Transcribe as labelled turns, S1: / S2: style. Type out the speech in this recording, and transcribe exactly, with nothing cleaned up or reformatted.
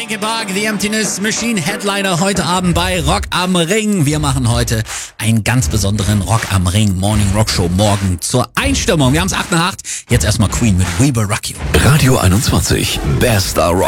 S1: Linkin Park, The Emptiness Machine, Headliner heute Abend bei Rock am Ring. Wir machen heute einen ganz besonderen Rock am Ring Morning Rock Show morgen zur Einstimmung. Wir haben es acht nach acht. Jetzt erstmal Queen mit We Will Rock You.
S2: Radio einundzwanzig, Best Star Rock.